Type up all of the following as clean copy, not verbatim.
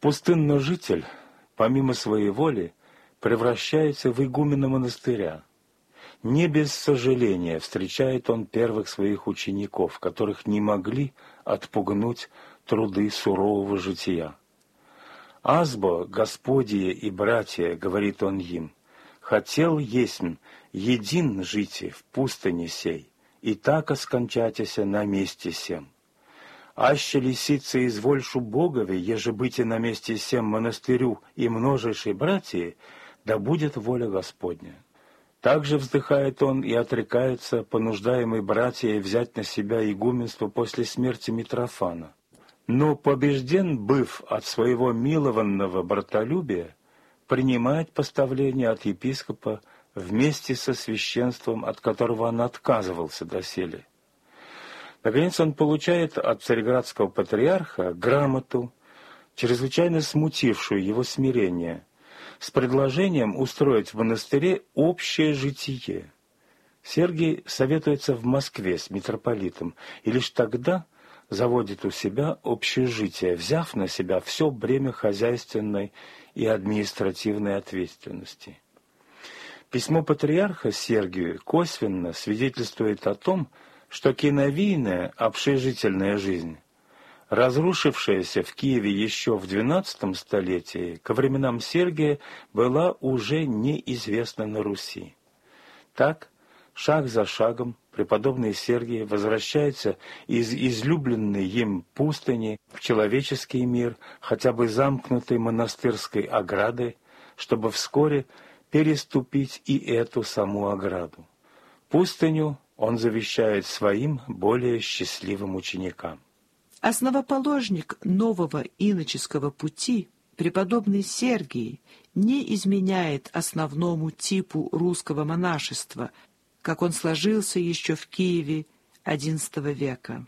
Пустынный житель, помимо своей воли, превращается в игумена монастыря. Не без сожаления встречает он первых своих учеников, которых не могли отпугнуть труды сурового жития. «Азбо, Господие и братья, — говорит он им, — хотел есмь един жити в пустыне сей, и так оскончатися на месте сем. Аще лисица извольшу Богове, еже быти на месте сем монастырю и множейшей братьи, да будет воля Господня». Также вздыхает он и отрекается, понуждаемый братьями взять на себя игуменство после смерти Митрофана. Но побежден, быв от своего милованного братолюбия, принимает поставление от епископа вместе со священством, от которого он отказывался доселе. Наконец он получает от царьградского патриарха грамоту, чрезвычайно смутившую его смирение, с предложением устроить в монастыре общее житие. Сергий советуется в Москве с митрополитом, и лишь тогда заводит у себя общежитие, взяв на себя все бремя хозяйственной и административной ответственности. Письмо патриарха Сергию косвенно свидетельствует о том, что киновийная общежительная жизнь, разрушившаяся в Киеве еще в XII столетии, ко временам Сергия была уже неизвестна на Руси. Так, шаг за шагом, преподобный Сергий возвращается из излюбленной им пустыни в человеческий мир, хотя бы замкнутой монастырской оградой, чтобы вскоре переступить и эту саму ограду. Пустыню он завещает своим более счастливым ученикам. Основоположник нового иноческого пути, преподобный Сергий, не изменяет основному типу русского монашества, как он сложился еще в Киеве XI века.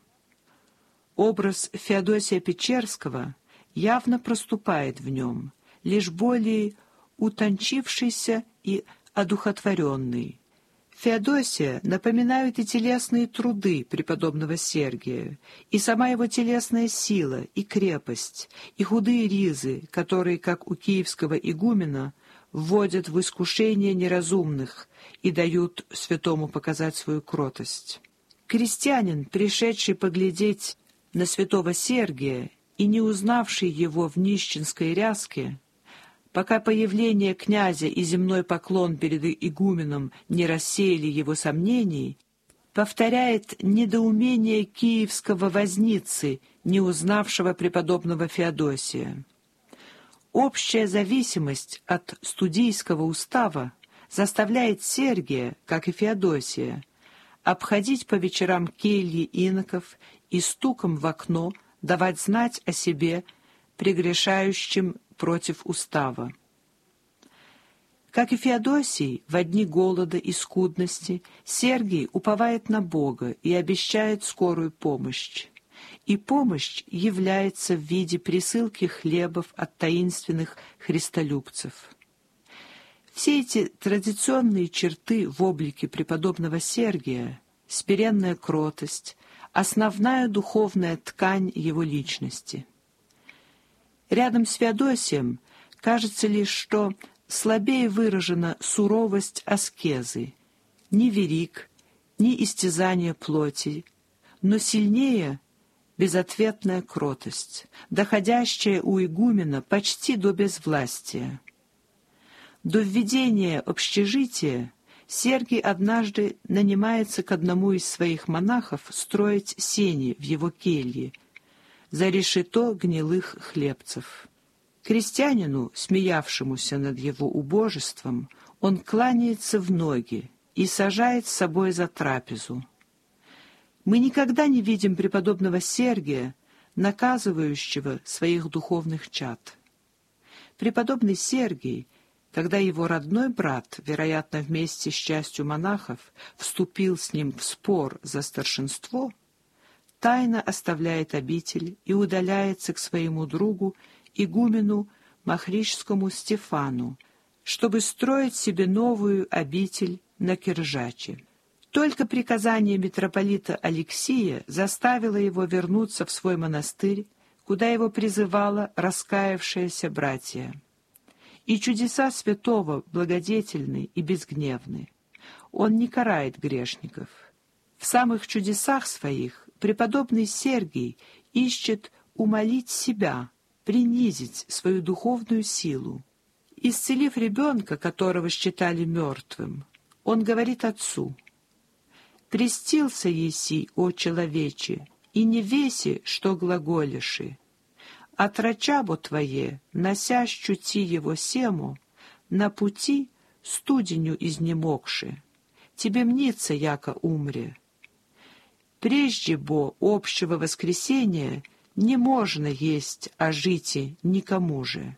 Образ Феодосия Печерского явно проступает в нем, лишь более утончившийся и одухотворенный. Феодосия напоминают и телесные труды преподобного Сергия, и сама его телесная сила, и крепость, и худые ризы, которые, как у киевского игумена, вводят в искушение неразумных и дают святому показать свою кротость. Крестьянин, пришедший поглядеть на святого Сергия и не узнавший его в нищенской ряске, пока появление князя и земной поклон перед игуменом не рассеяли его сомнений, повторяет недоумение киевского возницы, не узнавшего преподобного Феодосия. Общая зависимость от студийского устава заставляет Сергия, как и Феодосия, обходить по вечерам кельи иноков и стуком в окно давать знать о себе прегрешающим против устава. Как и Феодосий, в дни голода и скудности Сергий уповает на Бога и обещает скорую помощь. И помощь является в виде присылки хлебов от таинственных христолюбцев. Все эти традиционные черты в облике преподобного Сергия, смиренная кротость, основная духовная ткань его личности. Рядом с Феодосием кажется лишь, что слабее выражена суровость аскезы, ни верик, ни истязание плоти, но сильнее безответная кротость, доходящая у игумена почти до безвластия. До введения общежития Сергий однажды нанимается к одному из своих монахов строить сени в его келье за решето гнилых хлебцев. Крестьянину, смеявшемуся над его убожеством, он кланяется в ноги и сажает с собой за трапезу. Мы никогда не видим преподобного Сергия, наказывающего своих духовных чад. Преподобный Сергий, когда его родной брат, вероятно, вместе с частью монахов, вступил с ним в спор за старшинство, тайно оставляет обитель и удаляется к своему другу, игумену Махришскому Стефану, чтобы строить себе новую обитель на Киржаче. Только приказание митрополита Алексия заставило его вернуться в свой монастырь, куда его призывало раскаявшееся братья. И чудеса святого благодетельны и безгневны. Он не карает грешников. В самых чудесах своих преподобный Сергий ищет умолить себя, принизить свою духовную силу. Исцелив ребенка, которого считали мертвым, он говорит отцу: «Престился еси, о человече, и не веси, что глаголеши. Отрачабо твое, носящ чути его сему, на пути студеню изнемогши. Тебе мнится, яко умре. Прежде бо общего воскресения не можно есть о жите никому же».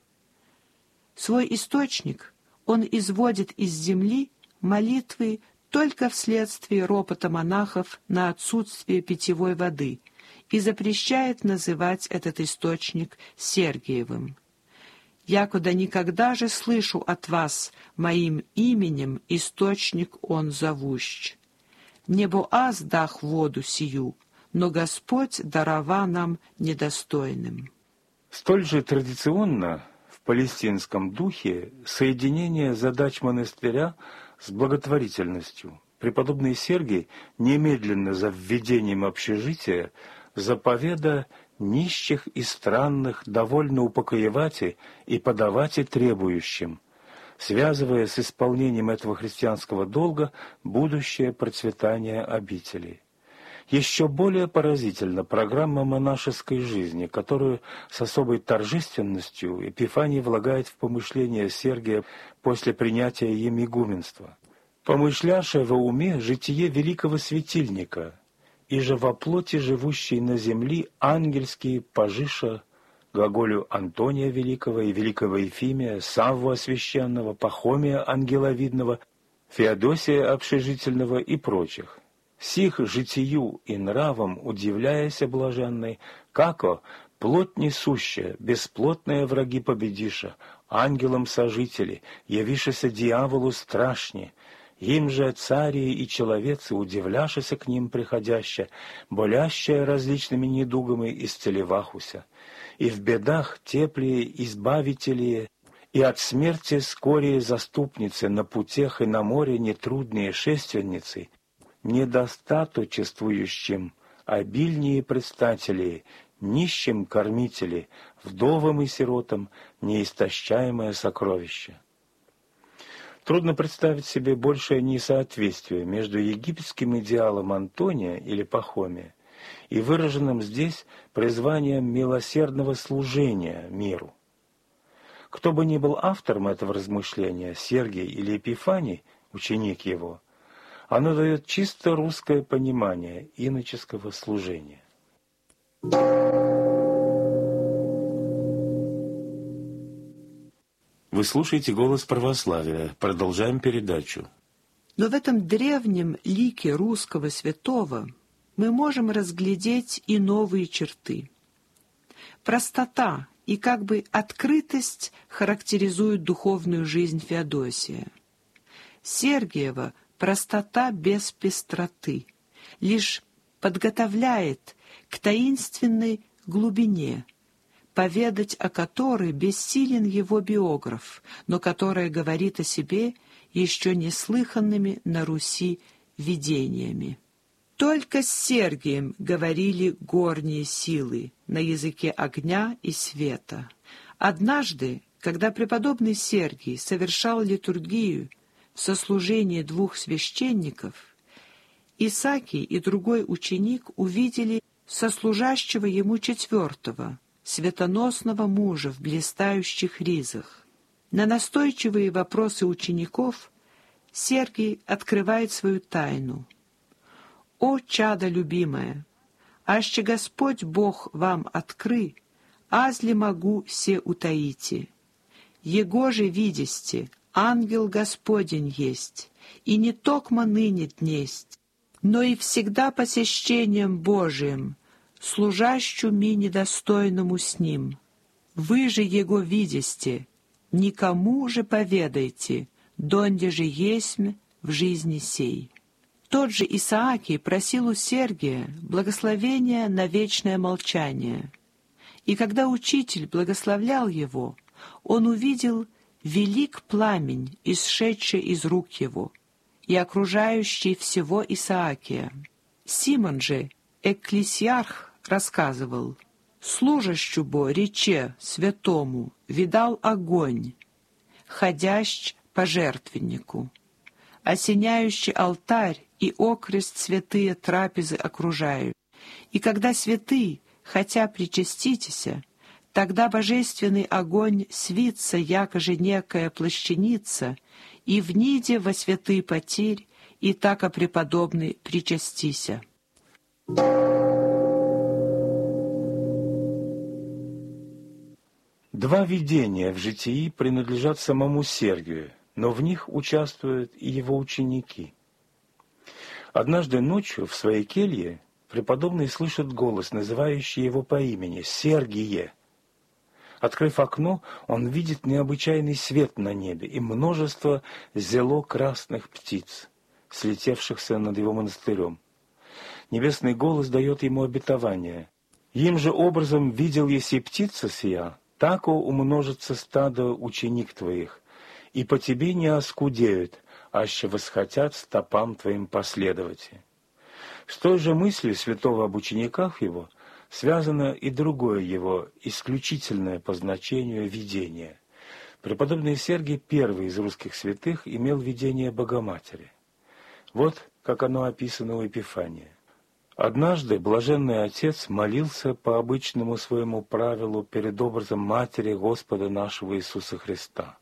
Свой источник он изводит из земли молитвы только вследствие ропота монахов на отсутствие питьевой воды и запрещает называть этот источник Сергиевым. «Якуда никогда же слышу от вас моим именем источник он зовущ. Небо аз дах воду сию, но Господь дарова нам недостойным». Столь же традиционно в палестинском духе соединение задач монастыря с благотворительностью. Преподобный Сергий немедленно за введением общежития заповеда нищих и странных довольно упокоевати и подавати требующим, связывая с исполнением этого христианского долга будущее процветание обителей. Еще более поразительна программа монашеской жизни, которую с особой торжественностью Эпифаний влагает в помышления Сергия после принятия им игуменства. «Помышляше во уме житие великого светильника, и же во плоти живущей на земли ангельские пожиша глаголю Антония Великого и Великого Ефимия, Савву Освященного, Пахомия Ангеловидного, Феодосия Общежительного и прочих. Сих житию и нравом удивляясь блаженной, како плоть несущая, бесплотные враги победиша, ангелам сожители, явишися дьяволу страшне, им же цари и человецы, удивляшися к ним приходяща, болящая различными недугами исцелевахуся, и в бедах теплее избавителие, и от смерти скорее заступницы, на путях и на море нетрудные шественницы, недостаточествующим обильнее предстатели, нищим кормители, вдовам и сиротам неистощаемое сокровище. Трудно представить себе большее несоответствие между египетским идеалом Антония или Пахомия и выраженным здесь призванием милосердного служения миру. Кто бы ни был автором этого размышления, Сергий или Эпифаний, ученик его, оно дает чисто русское понимание иноческого служения. Вы слушаете «Голос православия». Продолжаем передачу. Но в этом древнем лике русского святого мы можем разглядеть и новые черты. Простота и как бы открытость характеризуют духовную жизнь Феодосия. Сергиева простота без пестроты лишь подготовляет к таинственной глубине, поведать о которой бессилен его биограф, но которая говорит о себе еще неслыханными на Руси видениями. Только с Сергием говорили горние силы на языке огня и света. Однажды, когда преподобный Сергий совершал литургию в сослужении двух священников, Исакий и другой ученик увидели сослужащего ему четвертого, светоносного мужа в блистающих ризах. На настойчивые вопросы учеников Сергий открывает свою тайну. «О, чадо любимое, аще Господь Бог вам откры, азли могу се утаите. Его же видесте, ангел Господень есть, и не токмо ныне днесть, но и всегда посещением Божиим, служащу ми недостойному с ним. Вы же его видесте, никому же поведайте, донде же есмь в жизни сей». Тот же Исаакий просил у Сергия благословения на вечное молчание. И когда учитель благословлял его, он увидел велик пламень, исшедший из рук его, и окружающий всего Исаакия. Симон же, экклесиарх, рассказывал: «Служащему рече святому видал огонь, ходящ по жертвеннику, осеняющий алтарь и окрест святые трапезы окружают. И когда святые, хотя причаститеся, тогда божественный огонь свится, якоже некая плащаница, и вниде во святый потерь, и тако преподобный причастися». Два видения в житии принадлежат самому Сергию, но в них участвуют и его ученики. Однажды ночью в своей келье преподобный слышит голос, называющий его по имени «Сергие». Открыв окно, он видит необычайный свет на небе и множество зело-красных птиц, слетевшихся над его монастырем. Небесный голос дает ему обетование: «Им же образом видел еси птица сия, тако умножится стадо ученик твоих, и по тебе не оскудеют, аще восхотят стопам твоим последовать». С той же мыслью святого об учениках его связано и другое его исключительное по значению видение. Преподобный Сергий, первый из русских святых, имел видение Богоматери. Вот как оно описано у Епифания. «Однажды блаженный отец молился по обычному своему правилу перед образом Матери Господа нашего Иисуса Христа.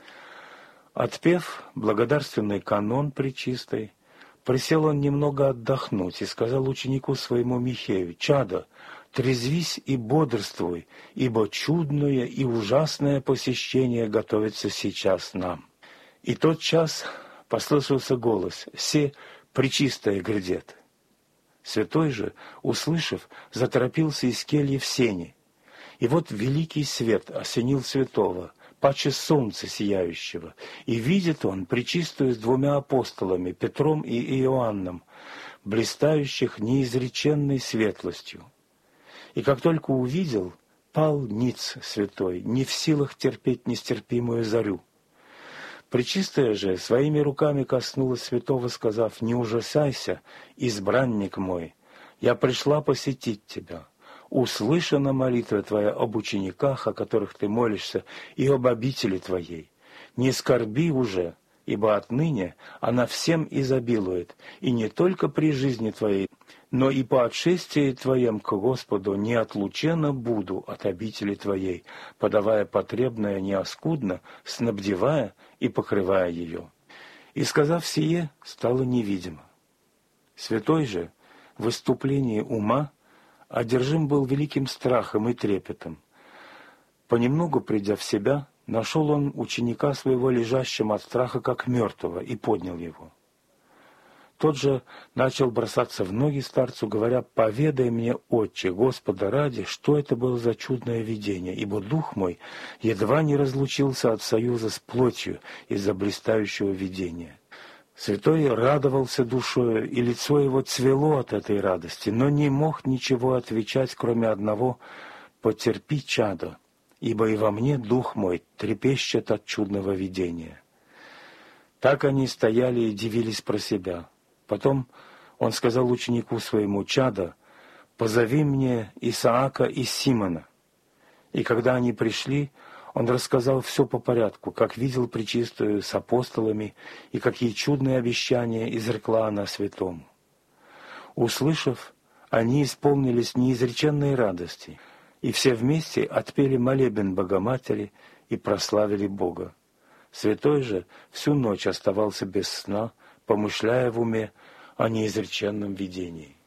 Отпев благодарственный канон пречистой, присел он немного отдохнуть и сказал ученику своему Михею: «Чадо, трезвись и бодрствуй, ибо чудное и ужасное посещение готовится сейчас нам». И тотчас послышался голос: «Се пречистое грядет». Святой же, услышав, заторопился из кельи в сени. И вот великий свет осенил святого, паче солнца сияющего, и видит он пречистую с двумя апостолами, Петром и Иоанном, блистающих неизреченной светлостью. И как только увидел, пал ниц святой, не в силах терпеть нестерпимую зарю. Пречистая же своими руками коснулась святого, сказав: «Не ужасайся, избранник мой, я пришла посетить тебя. Услышана молитва твоя об учениках, о которых ты молишься, и об обители твоей. Не скорби уже, ибо отныне она всем изобилует, и не только при жизни твоей, но и по отшествии твоем к Господу не отлучена буду от обители твоей, подавая потребное неоскудно, снабдевая и покрывая ее». И, сказав сие, стало невидимо. Святой же в выступлении ума одержим был великим страхом и трепетом. Понемногу придя в себя, нашел он ученика своего лежащим от страха как мертвого и поднял его. Тот же начал бросаться в ноги старцу, говоря: «Поведай мне, Отче, Господа ради, что это было за чудное видение, ибо дух мой едва не разлучился от союза с плотью из-за блистающего видения». Святой радовался душою, и лицо его цвело от этой радости, но не мог ничего отвечать, кроме одного: «Потерпи, чадо, ибо и во мне дух мой трепещет от чудного видения». Так они стояли и дивились про себя. Потом он сказал ученику своему: «Чадо, позови мне Исаака и Симона». И когда они пришли, он рассказал все по порядку, как видел пречистую с апостолами и какие чудные обещания изрекла она святому. Услышав, они исполнились неизреченной радости, и все вместе отпели молебен Богоматери и прославили Бога. Святой же всю ночь оставался без сна, помышляя в уме о неизреченном видении.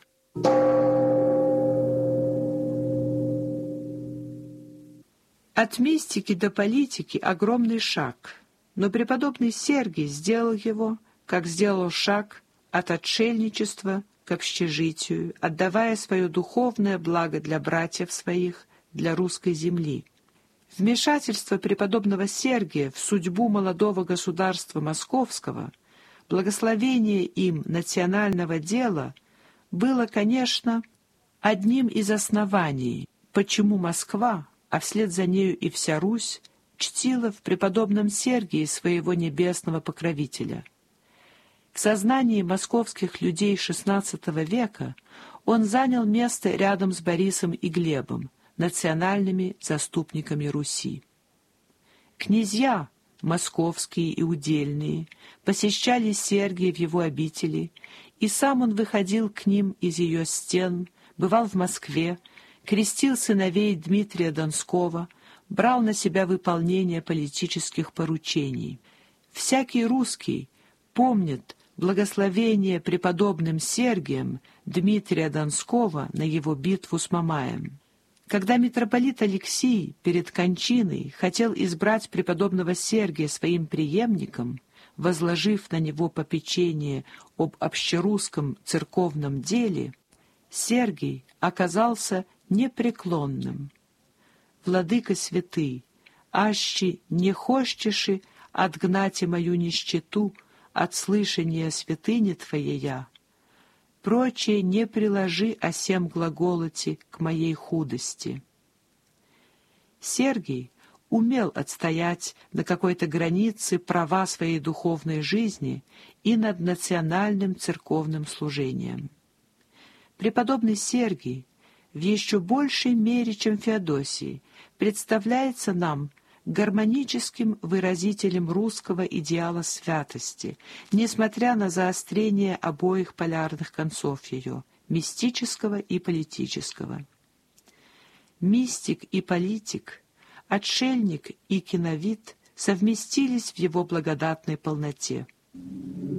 От мистики до политики огромный шаг, но преподобный Сергий сделал его, как сделал шаг от отшельничества к общежитию, отдавая свое духовное благо для братьев своих, для русской земли. Вмешательство преподобного Сергия в судьбу молодого государства московского, благословение им национального дела было, конечно, одним из оснований почему Москва, а вслед за нею и вся Русь, чтила в преподобном Сергии своего небесного покровителя. В сознании московских людей XVI века он занял место рядом с Борисом и Глебом, национальными заступниками Руси. Князья, московские и удельные, посещали Сергия в его обители, и сам он выходил к ним из ее стен, бывал в Москве, крестил сыновей Дмитрия Донского, брал на себя выполнение политических поручений. Всякий русский помнит благословение преподобным Сергием Дмитрия Донского на его битву с Мамаем. Когда митрополит Алексий перед кончиной хотел избрать преподобного Сергия своим преемником, возложив на него попечение об общерусском церковном деле, Сергий оказался непреклонным. «Владыка святый, аще не хочеши отгнати мою нищету от слышания святыни Твоея, прочее не приложи о сем глаголоте к моей худости». Сергий умел отстоять на какой-то границе права своей духовной жизни и над национальным церковным служением. Преподобный Сергий в еще большей мере, чем Феодосий, представляется нам гармоническим выразителем русского идеала святости, несмотря на заострение обоих полярных концов ее, мистического и политического. Мистик и политик, отшельник и киновит совместились в его благодатной полноте.